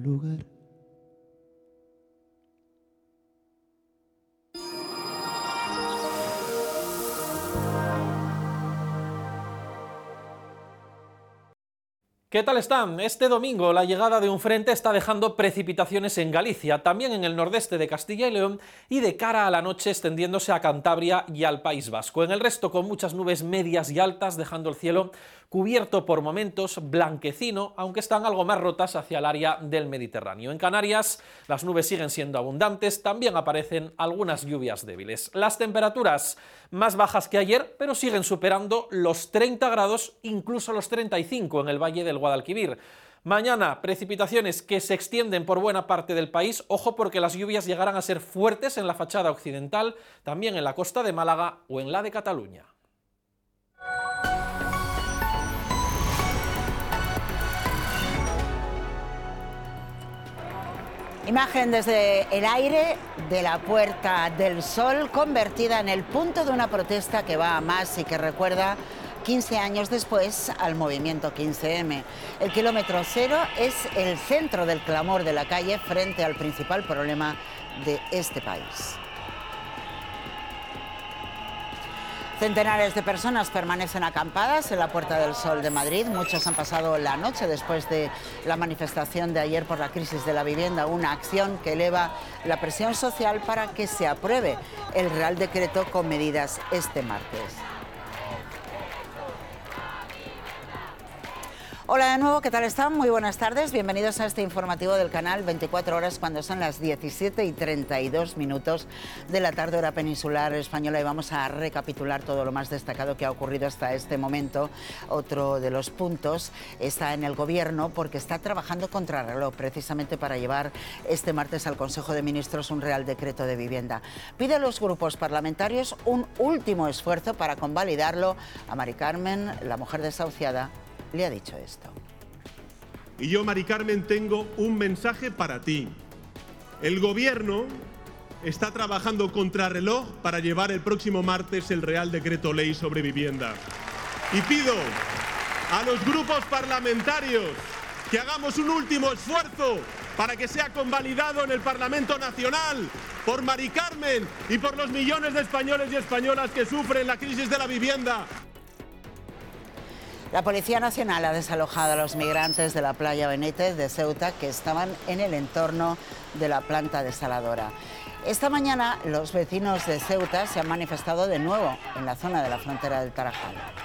lugar. ¿Qué tal están? Este domingo la llegada de un frente está dejando precipitaciones en Galicia, también en el nordeste de Castilla y León y de cara a la noche extendiéndose a Cantabria y al País Vasco. En el resto con muchas nubes medias y altas, dejando el cielo cubierto por momentos blanquecino, aunque están algo más rotas hacia el área del Mediterráneo. En Canarias las nubes siguen siendo abundantes, también aparecen algunas lluvias débiles. Las temperaturas más bajas que ayer, pero siguen superando los 30 grados, incluso los 35 en el Valle del Guadalquivir. Mañana, precipitaciones que se extienden por buena parte del país. Ojo porque las lluvias llegarán a ser fuertes en la fachada occidental, también en la costa de Málaga o en la de Cataluña. Imagen desde el aire de la Puerta del Sol, convertida en el punto de una protesta que va a más y que recuerda 15 años después al movimiento 15M. El kilómetro cero es el centro del clamor de la calle frente al principal problema de este país. Centenares de personas permanecen acampadas en la Puerta del Sol de Madrid. Muchos han pasado la noche después de la manifestación de ayer por la crisis de la vivienda, una acción que eleva la presión social para que se apruebe el Real Decreto con medidas este martes. Hola de nuevo, ¿qué tal están? Muy buenas tardes, bienvenidos a este informativo del canal 24 horas cuando son las 17:32 de la tarde hora peninsular española y vamos a recapitular todo lo más destacado que ha ocurrido hasta este momento. Otro de los puntos está en el gobierno porque está trabajando contrarreloj precisamente para llevar este martes al Consejo de Ministros un Real Decreto de vivienda. Pide a los grupos parlamentarios un último esfuerzo para convalidarlo. A Mari Carmen, la mujer desahuciada, le ha dicho esto. Y yo, Mari Carmen, tengo un mensaje para ti. El Gobierno está trabajando contrarreloj para llevar el próximo martes el Real Decreto Ley sobre vivienda. Y pido a los grupos parlamentarios que hagamos un último esfuerzo para que sea convalidado en el Parlamento Nacional por Mari Carmen y por los millones de españoles y españolas que sufren la crisis de la vivienda. La Policía Nacional ha desalojado a los migrantes de la playa Benítez de Ceuta que estaban en el entorno de la planta desaladora. Esta mañana los vecinos de Ceuta se han manifestado de nuevo en la zona de la frontera del Tarajal.